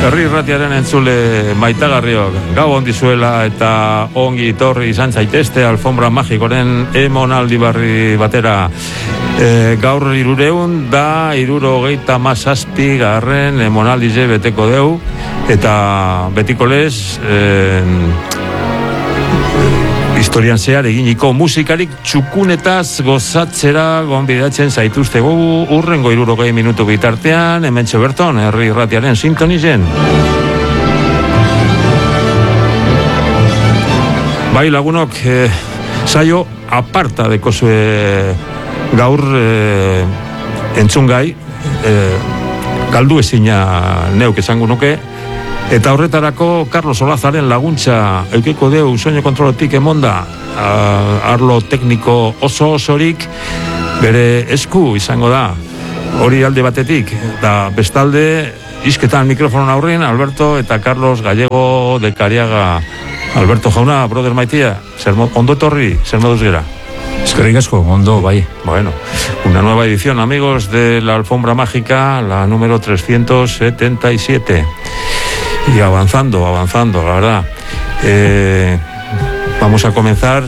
Herri Irratiaren entzule maitagarriok, gau ondizuela eta ongi torri izan zaitezte Alfombra Magikoren emonaldi barri batera. Gaur 327 garren emonaldize beteko deu, eta betiko lez historian zehar eginiko musikarik txukunetaz gozatzera gonbidatzen zaituzte gogu urrengo 60 minutu bitartean, hementxe berton, Herri Irratiaren sintonizen. Bai lagunok, saio aparta dekozue gaur entzungai, galdu ezina neuk esango nuke, eta horretarako Carlos Olazaren laguntza eukeko deu soinu kontroletik emonda, arlo tekniko osorik bere esku izango da, hori alde batetik, eta bestalde izketan mikrofonon aurrin Alberto eta Carlos Gallego de Cariaga. Alberto jauna, brother maitia, ondo etorri, zer moduz gera? Eskerrik asko, ondo, bai. Bueno, una nueva edición, amigos, de la Alfombra Mágica, la número 377. Y avanzando, la verdad. Vamos a comenzar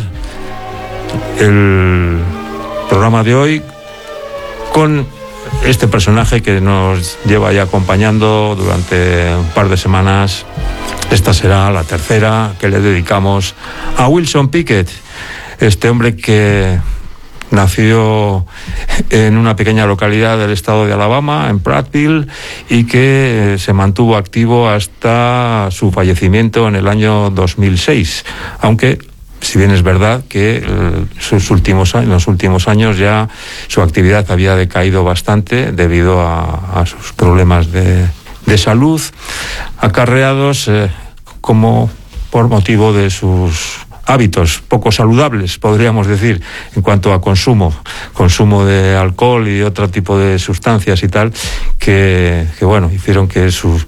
el programa de hoy con este personaje que nos lleva ya acompañando durante un par de semanas. Esta será la tercera que le dedicamos a Wilson Pickett, este hombre que nació en una pequeña localidad del estado de Alabama, en Prattville, y que se mantuvo activo hasta su fallecimiento en el año 2006, aunque si bien es verdad que en los últimos años ya su actividad había decaído bastante debido a sus problemas de salud acarreados como por motivo de sus hábitos poco saludables, podríamos decir, en cuanto a consumo de alcohol y otro tipo de sustancias y tal, que bueno, hicieron que sus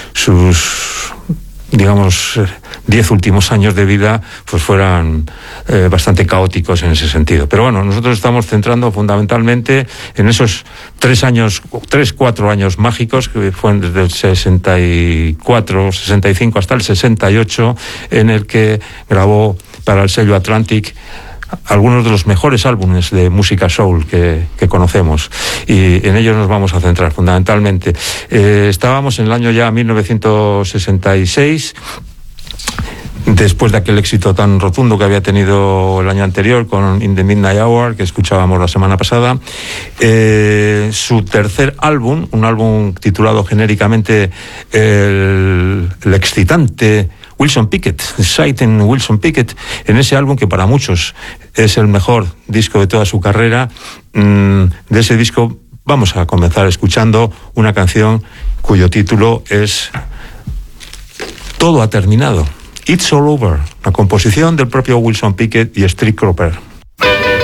digamos 10 últimos años de vida pues fueran bastante caóticos en ese sentido. Pero bueno, nosotros estamos centrando fundamentalmente en esos 4 años mágicos que fueron desde el 64, 65 hasta el 68, en el que grabó para el sello Atlantic algunos de los mejores álbumes de música soul que conocemos, y en ellos nos vamos a centrar fundamentalmente. Estábamos en el año ya 1966, después de aquel éxito tan rotundo que había tenido el año anterior con In the Midnight Hour, que escuchábamos la semana pasada. Su tercer álbum, un álbum titulado genéricamente el excitante Wilson Pickett, Exciting Wilson Pickett. En ese álbum, que para muchos es el mejor disco de toda su carrera, de ese disco vamos a comenzar escuchando una canción cuyo título es Todo ha terminado, It's All Over, la composición del propio Wilson Pickett y Street Cropper.